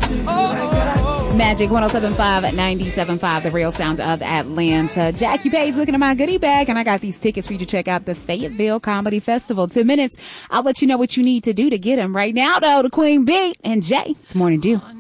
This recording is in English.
Magic 107.5 at 97.5, the real sound of Atlanta. Jackie Page looking at my goodie bag, and I got these tickets for you to check out the Fayetteville Comedy Festival. 10 minutes. I'll let you know what you need to do to get them. Right now, though, the Queen B and Jay. It's Morning Dew.